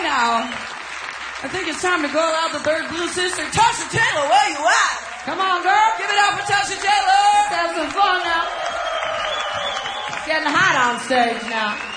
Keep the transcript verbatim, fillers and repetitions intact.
now. I think it's time to call out the third blue sister. Tasha Taylor, where you at? Come on, girl. Give it up for Tasha Taylor. Let's have some fun now. It's getting hot on stage now.